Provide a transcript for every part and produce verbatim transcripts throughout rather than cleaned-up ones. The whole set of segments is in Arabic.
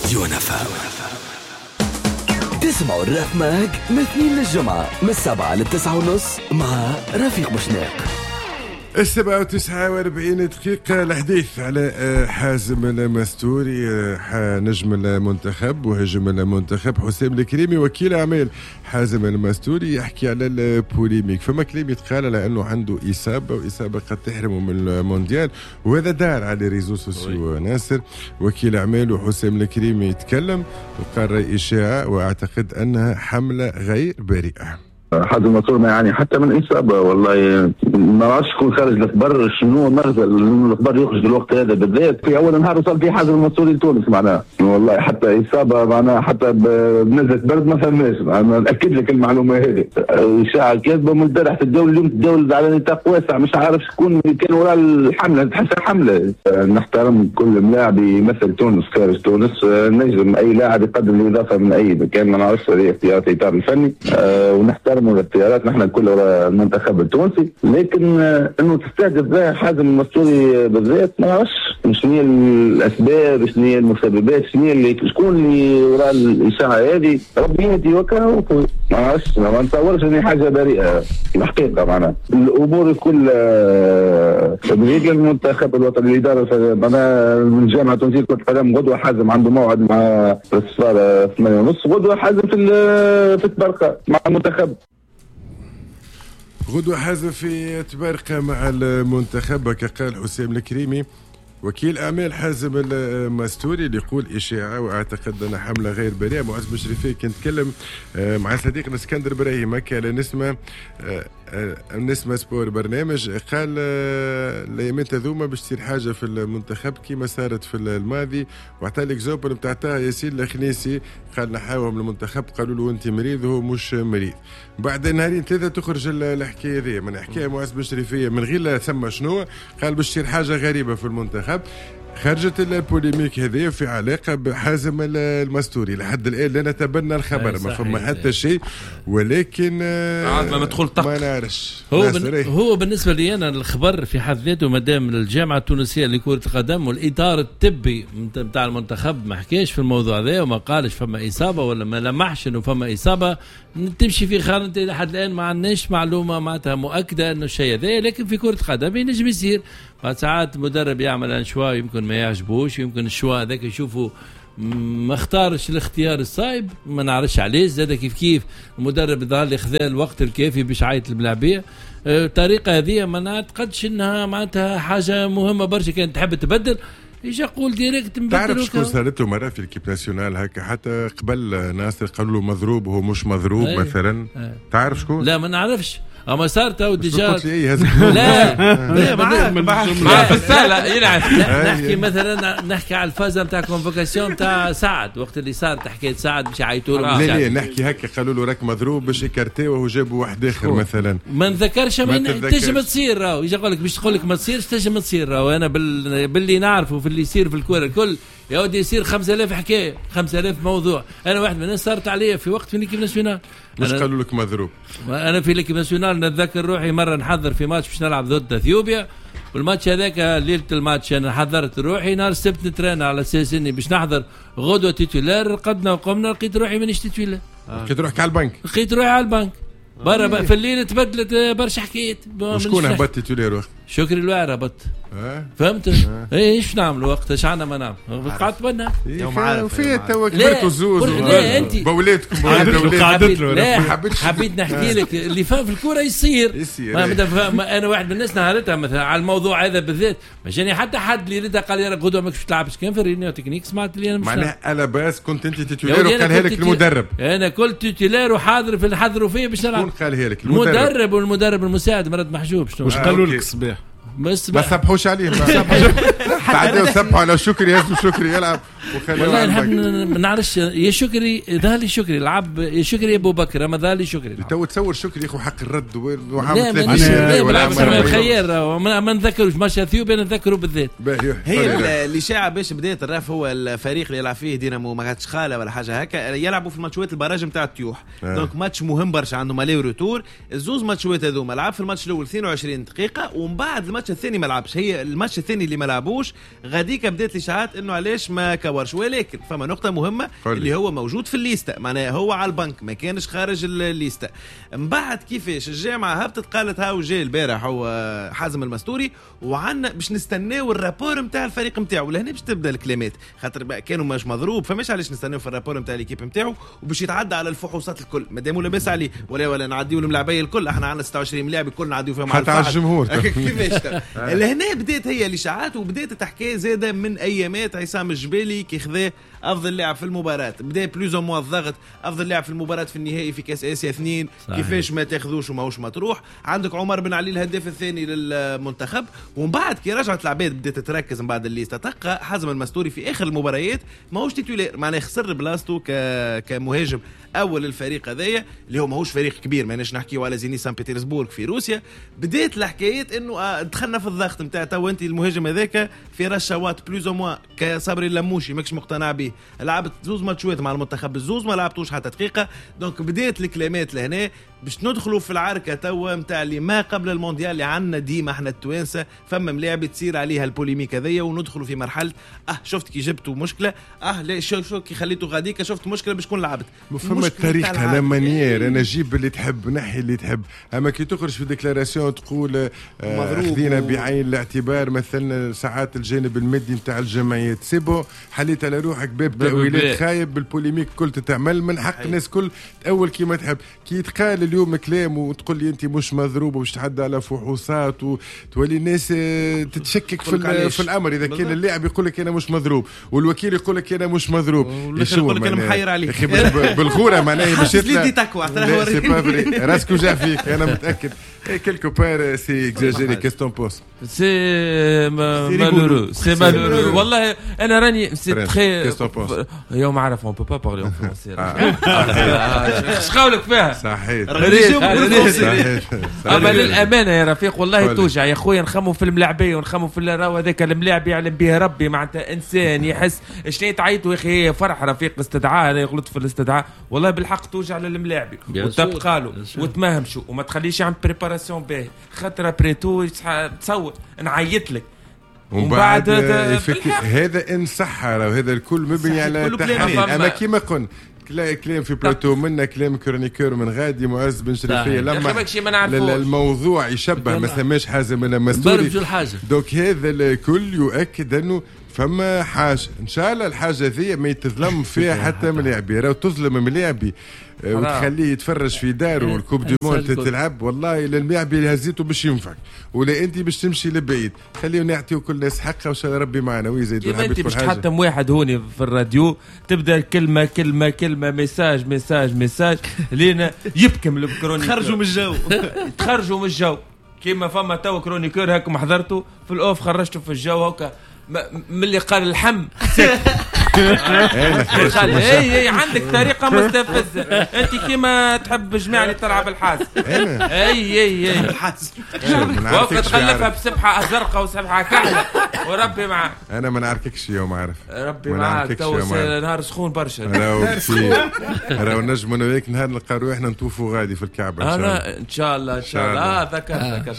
راديو نفا. تسمعوا الراب ماج من اثنين للجمعة من السبعة للتسعة ونص مع رفيق بوشناق. السبعة وتسعة واربعين دقيقة الحديث على حازم المستوري نجم المنتخب وهجم المنتخب حسام الكريمي وكيل أعمال حازم المستوري يحكي على البوليميك. فما كلام يتقال على أنه عنده إصابة وإصابة قد تحرمه من المونديال وهذا دار على ريزو سوسيو. ناصر وكيل أعمال وحسام الكريمي يتكلم وقال رأي إشاعة وأعتقد أنها حملة غير بريئة. حازم المستوري ما يعني حتى من إصابة والله ما عادش يكون خارج الأخبار شنو مغزى الأخبار يخرج الوقت هذا بالذات في أول نهار وصل فيه حازم المستوري لتونس معناها والله حتى إصابة معناها حتى بنزلة برد ما فهمناش. أنا نأكد لك المعلومة هذه إشاعة كاذبة ملترح تتداول اليوم تتداول على نطاق واسع مش عارف شكون كان وراء الحملة تحسها حملة. نحترم كل لاعب يمثل تونس خارج تونس نجم أي لاعب يقدم الإضافة من أي مكان ما نعرفش هذه اختيارات الإطار الفني ونحترم الاختيارات نحن كل وراء المنتخب التونسي لكن انه تستهدف بها حازم المستوري بالذات ما نعرفش شنو هي الاسباب شنو هي المسببات شنو هي اللي شكون اللي وراء الاشاعه هذه ربي يهدي وكا ما نعرفش ما نتصورش ان حاجه بريئه الحقيقه معناها الامور كل بريد المنتخب الوطني الاداره معناها من الجامعه التونسيه كره القدم غدوه حازم عنده موعد مع السفاره ثمانية ونص غدوه حازم في في تبرقه مع المنتخب غدوة حازم في تبارقة مع المنتخب كقال حسام الكريمي وكيل أعمال حازم المستوري اللي يقول إشاعة وأعتقد أن حملة غير بريئة. معز بشريفي كنت نتكلم مع صديقنا اسكندر إبراهيم هكا على نسمة نسمة سبور برنامج قال الأيامات هذوما باش تصير حاجة في المنتخب كيما صارت في الماضي وعطى الإكزومبل نتاع طه ياسين الخنيسي قال نحاوهم المنتخب قالوا له أنت مريض وهو مش مريض. بعد نهارين ثلاثة تخرج الحكاية ذي من حكاية معز بشريفية من غير لا تسمى شنو قال باش تصير حاجة غريبة في المنتخب. خرجت البوليميك هذه في علاقة بحازم المستوري لحد الآن لا نتبنى الخبر ما فما حتى شيء ولكن عاد ما ندخل طق ما نعرفش هو بن... هو بالنسبة لي أنا الخبر في حد ذاته مدام الجامعة التونسية لكرة القدم والإطار الطبي متاع المنتخب ما حكاش في الموضوع ذا وما قالش فما إصابة ولا ما لمحش إنه فما إصابة تمشي في خانة لحد الآن ما عندناش معلومة معناتها مؤكدة إنه الشيء ذا لكن في كرة القدم ينجم يصير بعد ساعات مدرب يعمل انشواء يمكن ما يعجبوش يمكن الشواء ذاك يشوفوا ما اختارش الاختيار الصعب ما نعرفش عليه زاد كيف كيف المدرب ظهر لي خذا الوقت الكافي باش يعيط الملاعبيه. الطريقه هذه ما نعتقدش انها معناتها حاجه مهمه برشا كانت تحب تبدل ايش اقول ديريكت نبدل. تعرف شكون صارت له مره في الكيب ناسيونال هكا حتى قبل ناصر قالوا له مضروب وهو مش مضروب أي. مثلا أي. تعرف شكون؟ لا ما نعرفش اما صارت او ديجا لا لا ما في السالة يلعب نحكي مثلا نحكي على الفازه نتاع كونفوكاسيون نتاع سعد وقت اللي صارت حكايه سعد باش يعيطوا له لا لا نحكي هكا قالوا له راك مضروب باش يكارتيه وهو جابوا واحد اخر مثلا ما نذكرش تنجم تصير راهو يجي يقول لك باش تقول لك ما تصيرش تنجم تصير راهو انا باللي نعرفه في اللي يصير في الكوره الكل يا ودي يصير خمسة آلاف حكايه خمسة آلاف موضوع. انا واحد من الناس صارت عليا في وقت في ليكيب ناسيونال مش قالوا لك مضروب انا في ليكيب ناسيونال نتذكر روحي مره نحضر في ماتش باش نلعب ضد اثيوبيا والماتش هذاك ليله الماتش انا حضرت روحي نهار السبت نترين على اساس اني باش نحضر غدوه تيتولار رقدنا وقمنا لقيت روحي مانيش تيتولار لقيت روحك على البنك لقيت روحي على البنك برا في الليل تبدلت برشا حكايات. وشكون هبط تيتولار وقت؟ شكري الواعر هبط أه؟ فهمت؟ أه؟ ايش نعملوا وقت ايش عنا ما نعمل قعدت بنا يوم عارف وفي تو كبرت الزوز بوليتكم قعدت له لا حبيت نحكي لك اللي فاهم في الكوره يصير, يصير. ما ما انا واحد من الناس نهارتها مثلا على الموضوع هذا بالذات ما جاني حتى حد اللي رد قال لي غدوه ماكش تلعبش كان في الرينيو تكنيك سمعت لي انا مش معناها انا باس كنت انت تيتولار وقالها لك المدرب انا كنت تيتولار وحاضر في الحضروا فيه باش نلعب قالها لك المدرب والمدرب المساعد مرض محجوب واش قالوا لك الصباح بس ما سبحوش عليه بعدين سبحوا على شكري ياسم شكري يلعب والله نحب نعرفش يا شكري ذالي شكري لعب يا شكري ابو بكر اما ذالي شكري تو تصور شكري ياخو حق الرد وعامل ثلاثة ولا خير ما نذكروش ماتش اثيوبيا نذكروا بالذات. هي الاشاعه باش بدات الراف هو الفريق اللي يلعب فيه دينامو ما كانتش خاله ولا حاجه هكا يلعبوا في الماتشات البراج نتاع التيوح دونك ماتش مهم برشا عندهم الي وريتور الزوز ماتشات هذوما لعب في الماتش الاول اثنين وعشرين دقيقه ومن بعد الماتش الثاني ما لعبش هي الماتش الثاني اللي ما لعبوش غاديك بدات الاشاعات انه علاش ما كورش، ولكن فما نقطه مهمه قولي. اللي هو موجود في الليسته، معناها هو على البنك ما كانش خارج الليسته. من بعد كيفاش الجامعه هبطت قالت هاو جاي البارح هو حازم المستوري وعنا باش نستناو الرابور نتاع الفريق نتاعو، لهنا باش تبدا الكلمات، خاطر بقى كانوا مش مضروب فماش علاش نستناو في الرابور نتاع ليكيب نتاعو وباش يتعدى على الفحوصات الكل مادام لاباس عليه، ولا ولا نعديو الملاعبيه الكل، احنا عندنا ستة وعشرين ملاعب الكل نعديو فيهم حتى على الجمهور كيفاش لهنا بدات هي الاشاعات وبدات تحكي زاده من ايامات عصام الجبالي كي خذا افضل لاعب في المباراه، بدا بلوز او موا الضغط افضل لاعب في المباراه في النهائي في كاس اسيا اثنين، كيفاش ما تاخذوش وماهوش مطروح. عندك عمر بن علي الهداف الثاني للمنتخب، ومن بعد كي رجعت العباد بدات تركز من بعد الليسته تلقى حازم المستوري في اخر المباريات ماهوش تيتولير، معناه خسر بلاصتو ك... كمهاجم اول الفريق هذايا اللي هو ماهوش فريق كبير، ماناش نحكيو على زيني سان بيترسبورغ في روسيا. بدات الحكايات انه آه دخلنا في الضغط نتاع تو انت المهاجم هذاك في رشاوات بلوز او موا كصبري اللموشي ماكش مقتنع به، لعبت زوز ماتشات مع المنتخب الزوز ما لعبتوش حتى دقيقه، دونك بدات الكلمات لهنا باش ندخلوا في العركه توا نتاع اللي ما قبل المونديال اللي عندنا ديما احنا التوانسه فما ملاعب تصير عليها البوليميك هذيا، وندخلوا في مرحله اه شفت كي جبتوا مشكله اه لا شو شو كي خليته غاديك شفت مشكله باش كون لعبت فما التاريخ لا مانيير، انا جيب اللي تحب نحي اللي تحب، اما كي تخرج في ديكلاراسيون تقول آه خذينا بعين الاعتبار مثلا ساعات الجانب المادي نتاع الجمعيات سيبو حليت على روحك باب تاويلات خايب بالبوليميك كل تتعمل من حق الناس كل تاول كيما تحب. كي يتقال اليوم كلام وتقول لي انت مش مضروب ومش تحدى على فحوصات وتولي الناس تتشكك في, في الامر، اذا كان اللاعب يقول لك انا مش مضروب والوكيل يقول لك انا مش مضروب يقول لك انا محير عليك اخي بالغوره معناها مشيت لي تكوى سي با فري راسكو جا فيك انا متاكد كيلكو بار سي اكزاجيري كيستون بوس سي مالورو سي مالورو والله انا راني سي تري يوم عارف اون بو با بارلي اون فرونسي اش قولك فيها صحيح اما للامانه يا رفيق والله توجع يا خويا، نخمو في الملاعبيه ونخمو في الراو هذاك الملاعب يعلم به ربي معناتها انسان يحس شنو تعيطوا يا اخي فرح رفيق استدعاء هذا يغلط في الاستدعاء والله بالحق توجع للملاعبي وتبقى له وتمهمشوا وما تخليش يعمل بريباراسيون باهي خاطر بريتو تصور نعيط لك ومن بعد هذا ان صح هذا الكل مبني على تحليل. اما كيما قلنا كلام في بلاتو منا كلام كرونيكور من غادي معز بن شريفيه لما الموضوع يشبه ما ثماش حازم ولا مستوري دوك هذا الكل يؤكد انه فما حاجه ان شاء الله الحاجه ذي ما يتظلم فيها حتى ملاعبي راهو تظلم ملاعبي وتخليه يتفرج في داره والكوب دي مونت تلعب والله للملاعبي اللي هزيته باش ينفعك ولا انت باش تمشي لبعيد خليه نعطيو كل الناس حقها وان شاء الله ربي معنا ويزيدوا الحبيب كل حاجه. انت باش تحطم واحد هوني في الراديو تبدا كلمه كلمه كلمه ميساج ميساج ميساج لينا يبكم الكرونيك خرجوا من الجو تخرجوا من الجو كيما فما تو كرونيكور هاكم حضرتوا في الاوف خرجتوا في الجو هكا من اللي قال الحم قال اي اي عندك طريقه مستفزه انت كيما تحب جماعه اللي تلعب الحاس اي اي اي الحاس وقت تخلفها بسبحه زرقاء وسبحه كحله وربي معك. انا ما نعرفكش يوم عارف ربي معك تو نهار سخون برشا راهو راهو نجم انا وياك نهار نلقى روحنا نطوفوا غادي في الكعبه انا ان شاء الله ان شاء الله اه ذكرتك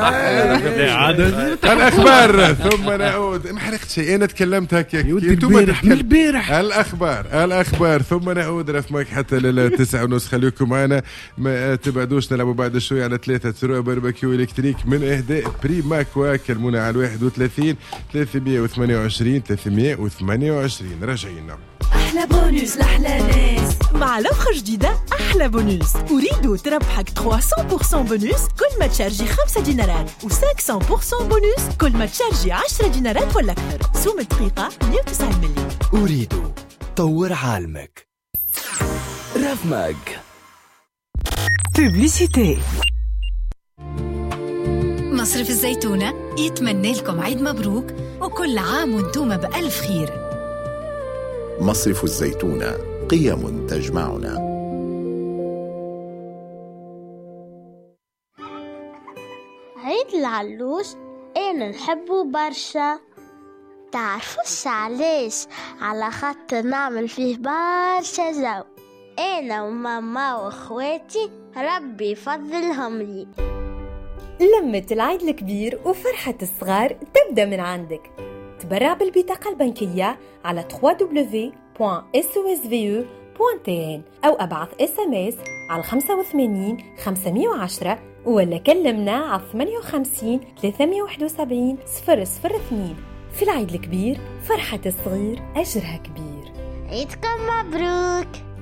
الاخبار ثم نعود ما حرقت شيء انا تكلمت هكاك انتم البارح الاخبار الاخبار ثم نعود رفمك حتى للتسعة ونص. خليكم معنا ما تبعدوش، نلعبوا بعد شوي على ثلاثة تروى باربيكيو الكتريك من اهداء بريماكوا. كلمونا على واحد وثلاثين ثلاثمية وثمانية وعشرين ثلاثمية وثمانية وعشرين. راجعين أحلى بونوس لأحلى ناس مع لوحة جديدة أحلى بونوس. أريد تربحك ثلاثمية بالمية بونوس كل ما تشارجي خمسة دينارات و500 بالمية بونوس كل ما تشارجي عشرة دينارات ولا أكثر. سوم الدقيقة مية وتسعين مليون. أريد طور عالمك. رافماج بوبليسيتي. مصرف الزيتونة يتمنى لكم عيد مبروك وكل عام وانتم بألف خير. مصرف الزيتونة قيم تجمعنا. عيد العلوش أنا نحبه برشا. تعرفوش علاش؟ على خاطر نعمل فيه برشا جو أنا وماما وأخواتي ربي يفضلهم لي. لمة العيد الكبير وفرحة الصغار تبدأ من عندك. تبرع بالبطاقة البنكية على دبليو دبليو دبليو دوت اس او اس في او دوت تي ان أو أبعث اس ام اس على خمسة وثمانين خمسمية وعشرة ولا كلمنا على ثمانية وخمسين ثلاثمية وواحد وسبعين صفر صفر اثنين. في العيد الكبير فرحة الصغير أجرها كبير. عيدكم مبروك.